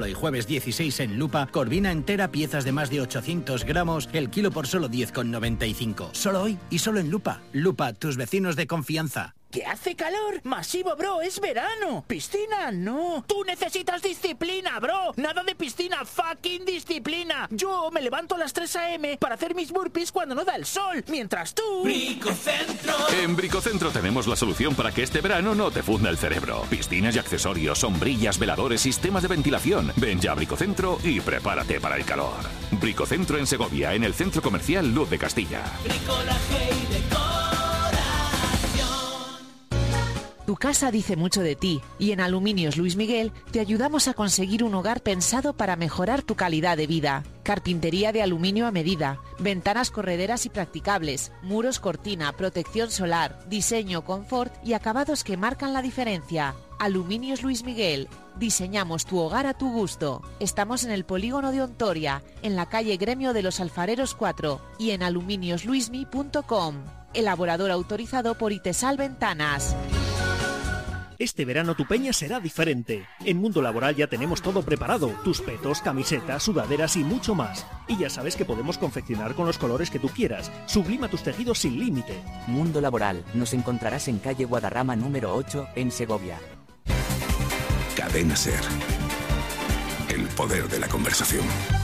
Y jueves 16 en Lupa, corvina entera, piezas de más de 800 gramos, el kilo por solo 10,95. Solo hoy y solo en Lupa. Lupa, tus vecinos de confianza. ¿Que hace calor? Masivo, bro, es verano. Piscina, no. Tú necesitas disciplina, bro. Nada de piscina, fucking disciplina. Yo me levanto a las 3 a.m. para hacer mis burpees cuando no da el sol, mientras tú... Bricocentro. En Bricocentro tenemos la solución para que este verano no te funda el cerebro. Piscinas y accesorios, sombrillas, veladores, sistemas de ventilación. Ven ya a Bricocentro y prepárate para el calor. Bricocentro en Segovia, en el Centro Comercial Luz de Castilla. Bricolaje y decoración. Tu casa dice mucho de ti y en Aluminios Luis Miguel te ayudamos a conseguir un hogar pensado para mejorar tu calidad de vida. Carpintería de aluminio a medida, ventanas correderas y practicables, muros cortina, protección solar, diseño, confort y acabados que marcan la diferencia. Aluminios Luis Miguel. Diseñamos tu hogar a tu gusto. Estamos en el polígono de Ontoria, en la calle Gremio de los Alfareros 4 y en aluminiosluismi.com. Elaborador autorizado por Itesal Ventanas. Este verano tu peña será diferente. En Mundo Laboral ya tenemos todo preparado. Tus petos, camisetas, sudaderas y mucho más. Y ya sabes que podemos confeccionar con los colores que tú quieras. Sublima tus tejidos sin límite. Mundo Laboral. Nos encontrarás en calle Guadarrama número 8, en Segovia. Cadena SER. El poder de la conversación.